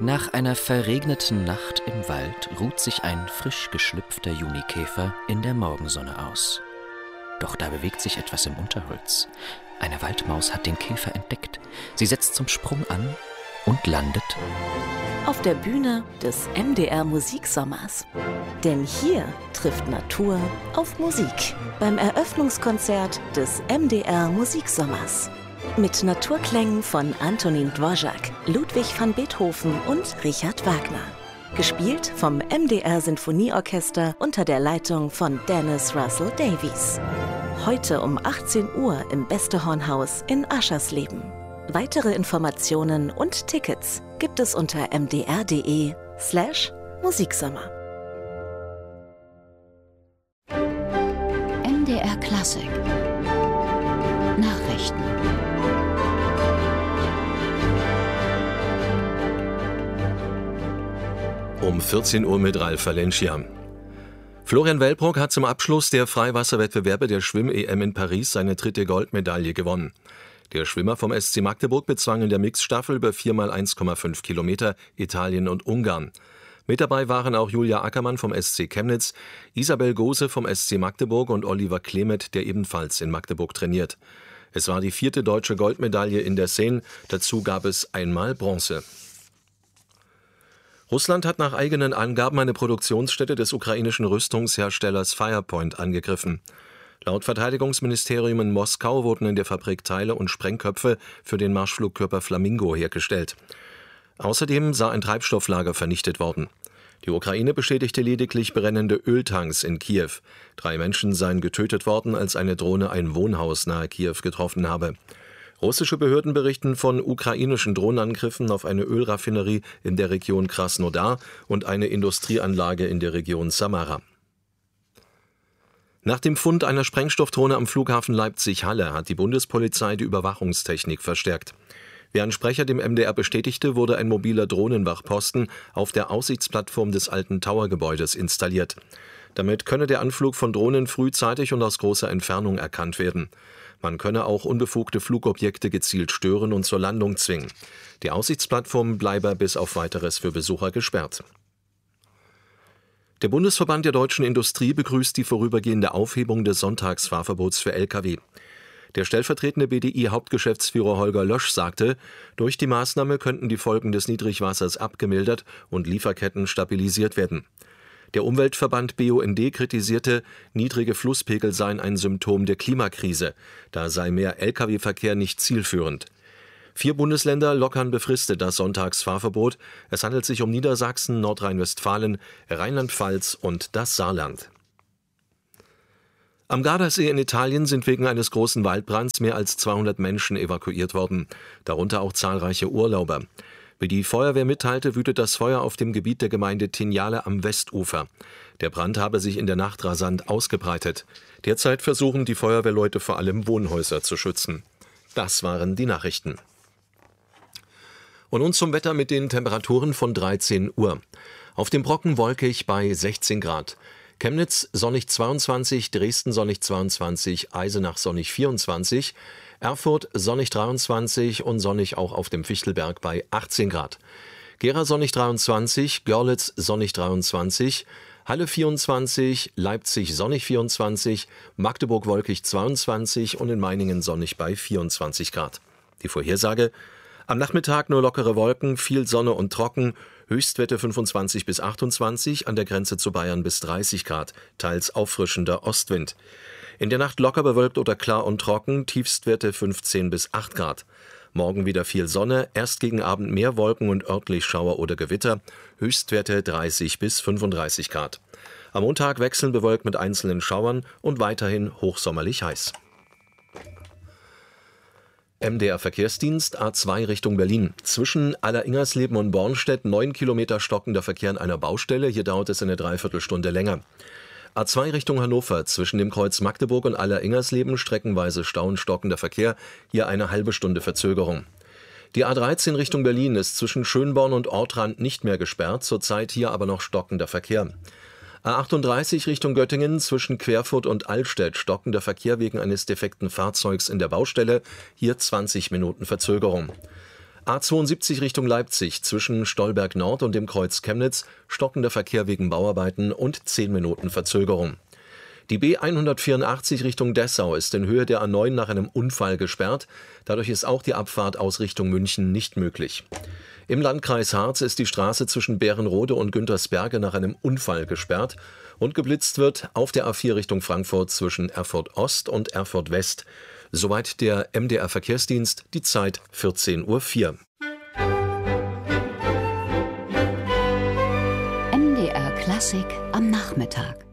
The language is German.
Nach einer verregneten Nacht im Wald ruht sich ein frisch geschlüpfter Junikäfer in der Morgensonne aus. Doch da bewegt sich etwas im Unterholz. Eine Waldmaus hat den Käfer entdeckt. Sie setzt zum Sprung an und landet auf der Bühne des MDR Musiksommers. Denn hier trifft Natur auf Musik beim Eröffnungskonzert des MDR Musiksommers. Mit Naturklängen von Antonin Dvorak, Ludwig van Beethoven und Richard Wagner. Gespielt vom MDR Sinfonieorchester unter der Leitung von Dennis Russell Davies. Heute um 18 Uhr im Beste-Horn-Haus in Aschersleben. Weitere Informationen und Tickets gibt es unter mdr.de/Musiksommer. MDR Klassik Nachrichten. Um 14 Uhr mit Ralf Valencia. Florian Wellbrock hat zum Abschluss der Freiwasserwettbewerbe der Schwimm-EM in Paris seine 3. Goldmedaille gewonnen. Der Schwimmer vom SC Magdeburg bezwang in der Mixstaffel über 4x1,5 Kilometer Italien und Ungarn. Mit dabei waren auch Julia Ackermann vom SC Chemnitz, Isabel Gose vom SC Magdeburg und Oliver Klemet, der ebenfalls in Magdeburg trainiert. Es war die 4. deutsche Goldmedaille in der Seine, dazu gab es einmal Bronze. Russland hat nach eigenen Angaben eine Produktionsstätte des ukrainischen Rüstungsherstellers Firepoint angegriffen. Laut Verteidigungsministerium in Moskau wurden in der Fabrik Teile und Sprengköpfe für den Marschflugkörper Flamingo hergestellt. Außerdem sei ein Treibstofflager vernichtet worden. Die Ukraine bestätigte lediglich brennende Öltanks in Kiew. 3 Menschen seien getötet worden, als eine Drohne ein Wohnhaus nahe Kiew getroffen habe. Russische Behörden berichten von ukrainischen Drohnenangriffen auf eine Ölraffinerie in der Region Krasnodar und eine Industrieanlage in der Region Samara. Nach dem Fund einer Sprengstoffdrohne am Flughafen Leipzig-Halle hat die Bundespolizei die Überwachungstechnik verstärkt. Wie ein Sprecher dem MDR bestätigte, wurde ein mobiler Drohnenwachposten auf der Aussichtsplattform des alten Towergebäudes installiert. Damit könne der Anflug von Drohnen frühzeitig und aus großer Entfernung erkannt werden. Man könne auch unbefugte Flugobjekte gezielt stören und zur Landung zwingen. Die Aussichtsplattform bleibe bis auf Weiteres für Besucher gesperrt. Der Bundesverband der deutschen Industrie begrüßt die vorübergehende Aufhebung des Sonntagsfahrverbots für Lkw. Der stellvertretende BDI-Hauptgeschäftsführer Holger Lösch sagte, durch die Maßnahme könnten die Folgen des Niedrigwassers abgemildert und Lieferketten stabilisiert werden. Der Umweltverband BUND kritisierte, niedrige Flusspegel seien ein Symptom der Klimakrise. Da sei mehr Lkw-Verkehr nicht zielführend. 4 Bundesländer lockern befristet das Sonntagsfahrverbot. Es handelt sich um Niedersachsen, Nordrhein-Westfalen, Rheinland-Pfalz und das Saarland. Am Gardasee in Italien sind wegen eines großen Waldbrands mehr als 200 Menschen evakuiert worden, darunter auch zahlreiche Urlauber. Wie die Feuerwehr mitteilte, wütet das Feuer auf dem Gebiet der Gemeinde Tignale am Westufer. Der Brand habe sich in der Nacht rasant ausgebreitet. Derzeit versuchen die Feuerwehrleute vor allem Wohnhäuser zu schützen. Das waren die Nachrichten. Und nun zum Wetter mit den Temperaturen von 13 Uhr. Auf dem Brocken wolkig bei 16 Grad. Chemnitz sonnig 22, Dresden sonnig 22, Eisenach sonnig 24, Erfurt sonnig 23 und sonnig auch auf dem Fichtelberg bei 18 Grad. Gera sonnig 23, Görlitz sonnig 23, Halle 24, Leipzig sonnig 24, Magdeburg wolkig 22 und in Meiningen sonnig bei 24 Grad. Die Vorhersage: Am Nachmittag nur lockere Wolken, viel Sonne und trocken, Höchstwerte 25 bis 28, an der Grenze zu Bayern bis 30 Grad, teils auffrischender Ostwind. In der Nacht locker bewölkt oder klar und trocken, Tiefstwerte 15 bis 8 Grad. Morgen wieder viel Sonne, erst gegen Abend mehr Wolken und örtlich Schauer oder Gewitter, Höchstwerte 30 bis 35 Grad. Am Montag wechselnd bewölkt mit einzelnen Schauern und weiterhin hochsommerlich heiß. MDR Verkehrsdienst A2 Richtung Berlin. Zwischen Alleringersleben und Bornstedt 9 Kilometer stockender Verkehr an einer Baustelle. Hier dauert es eine Dreiviertelstunde länger. A2 Richtung Hannover. Zwischen dem Kreuz Magdeburg und Alleringersleben streckenweise Stau und stockender Verkehr. Hier eine halbe Stunde Verzögerung. Die A13 Richtung Berlin ist zwischen Schönborn und Ortrand nicht mehr gesperrt. Zurzeit hier aber noch stockender Verkehr. A38 Richtung Göttingen zwischen Querfurt und Allstedt stockender Verkehr wegen eines defekten Fahrzeugs in der Baustelle, hier 20 Minuten Verzögerung. A72 Richtung Leipzig zwischen Stolberg Nord und dem Kreuz Chemnitz stockender Verkehr wegen Bauarbeiten und 10 Minuten Verzögerung. Die B184 Richtung Dessau ist in Höhe der A9 nach einem Unfall gesperrt. Dadurch ist auch die Abfahrt aus Richtung München nicht möglich. Im Landkreis Harz ist die Straße zwischen Bärenrode und Güntersberge nach einem Unfall gesperrt und geblitzt wird auf der A4 Richtung Frankfurt zwischen Erfurt Ost und Erfurt West. Soweit der MDR Verkehrsdienst, die Zeit 14:04 Uhr. MDR Klassik am Nachmittag.